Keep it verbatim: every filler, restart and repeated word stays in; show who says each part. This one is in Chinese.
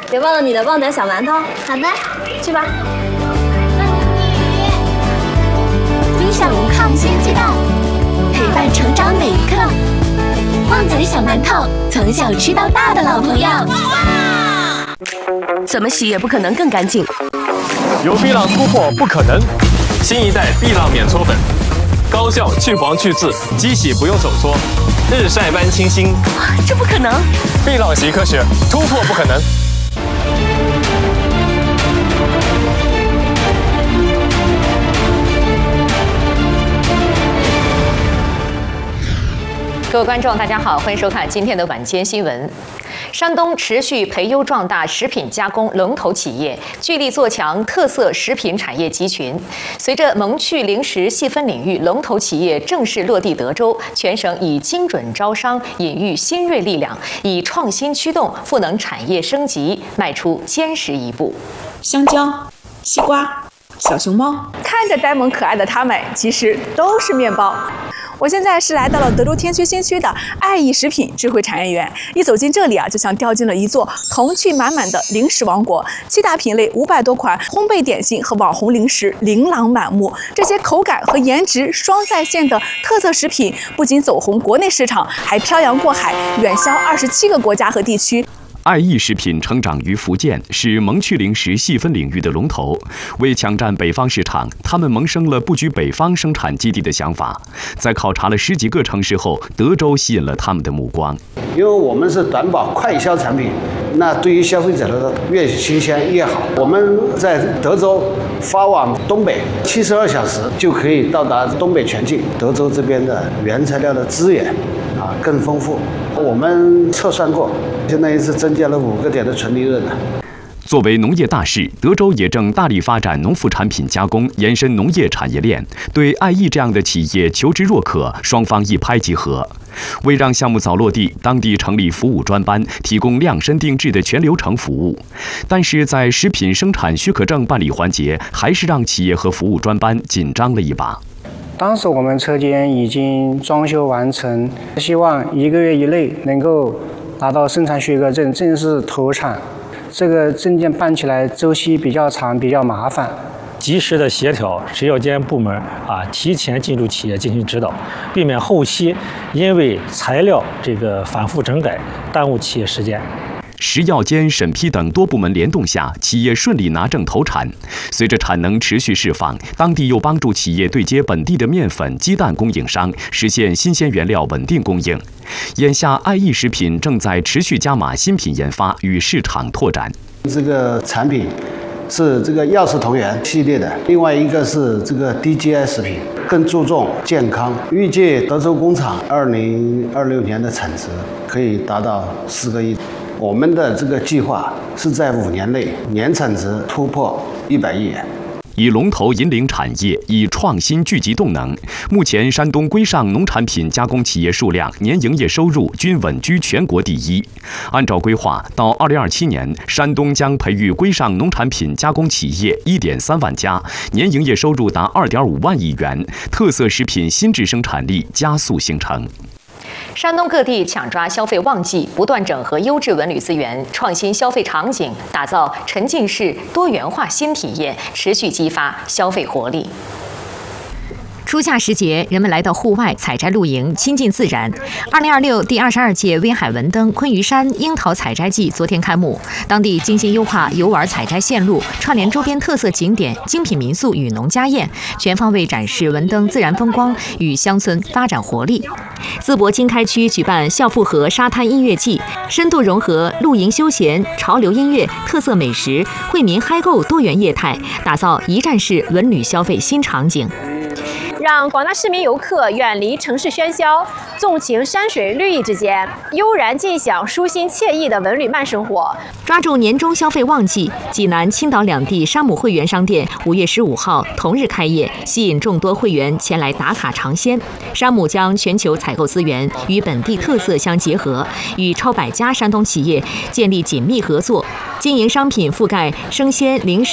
Speaker 1: 别忘了你的旺仔小馒头。
Speaker 2: 好的，
Speaker 1: 去吧。
Speaker 2: 分享抗新鸡蛋，陪伴成长每一刻。旺仔小馒头，从小吃到大的老朋友。
Speaker 3: 怎么洗也不可能更干净。
Speaker 4: 有碧浪突破不可能，新一代碧浪免搓粉，高效去黄去渍，机洗不用手搓，日晒般清新。
Speaker 3: 这不可能！
Speaker 4: 碧浪洗科学，突破不可能。
Speaker 5: 各位观众，大家好，欢迎收看今天的晚间新闻。山东持续培优壮大食品加工龙头企业，聚力做强特色食品产业集群。随着萌趣零食细分领域龙头企业正式落地德州，全省以精准招商引育新锐力量，以创新驱动赋能产业升级，迈出坚实一步。
Speaker 6: 香蕉、西瓜、小熊猫，
Speaker 7: 看着呆萌可爱的它们，其实都是面包。我现在是来到了德州天区新区的爱益食品智慧产业园，一走进这里啊，就像掉进了一座童趣满满的零食王国。七大品类、五百多款烘焙点心和网红零食琳琅满目，这些口感和颜值双在线的特色食品，不仅走红国内市场，还漂洋过海，远销二十七个国家和地区。
Speaker 8: 爱益食品成长于福建，是萌趣零食细分领域的龙头。为抢占北方市场，他们萌生了布局北方生产基地的想法。在考察了十几个城市后，德州吸引了他们的目光。
Speaker 9: 因为我们是短保快销产品，那对于消费者来说，越新鲜越好。我们在德州发往东北，七十二小时就可以到达东北全境。德州这边的原材料的资源啊更丰富。我们测算过，相当于是增加了五个点的纯利润了。
Speaker 8: 作为农业大市，德州也正大力发展农副产品加工，延伸农业产业链。对爱益这样的企业求之若渴，双方一拍即合。为让项目早落地，当地成立服务专班，提供量身定制的全流程服务。但是在食品生产许可证办理环节，还是让企业和服务专班紧张了一把。
Speaker 10: 当时我们车间已经装修完成，希望一个月以内能够拿到生产许可证，正式投产。这个证件办起来周期比较长，比较麻烦。
Speaker 11: 及时的协调食药监部门啊，提前进入企业进行指导，避免后期因为材料这个反复整改耽误企业时间。
Speaker 8: 食药监审批等多部门联动下，企业顺利拿证投产。随着产能持续释放，当地又帮助企业对接本地的面粉、鸡蛋供应商，实现新鲜原料稳定供应。眼下，爱益食品正在持续加码新品研发与市场拓展。
Speaker 9: 这个产品是这个药食同源系列的，另外一个是这个 D G I 食品，更注重健康。预计德州工厂二零二六年的产值可以达到四个亿。我们的这个计划是在五年内年产值突破一百亿元。
Speaker 8: 以龙头引领产业，以创新聚集动能。目前，山东规上农产品加工企业数量、年营业收入均稳居全国第一。按照规划，到二零二七年，山东将培育规上农产品加工企业一点三万家，年营业收入达二点五万亿元，特色食品新质生产力加速形成。
Speaker 5: 山东各地抢抓消费旺季，不断整合优质文旅资源，创新消费场景，打造沉浸式多元化新体验，持续激发消费活力。初夏时节，人们来到户外采摘露营，亲近自然。二零二六第二十二届威海文登昆鱼山樱桃采摘季昨天开幕，当地精心优化游玩采摘线路，串联周边特色景点、精品民宿与农家宴，全方位展示文登自然风光与乡村发展活力。淄博经开区举办校复河沙滩音乐季，深度融合露营休闲、潮流音乐、特色美食、惠民嗨购多元业态，打造一站式文旅消费新场景。
Speaker 12: 让广大市民游客远离城市喧嚣，纵情山水绿意之间，悠然尽享舒心惬意的文旅慢生活。
Speaker 5: 抓住年终消费旺季，济南、青岛两地山姆会员商店五月十五号同日开业，吸引众多会员前来打卡尝鲜。山姆将全球采购资源与本地特色相结合，与超百家山东企业建立紧密合作，经营商品覆盖生鲜、零食。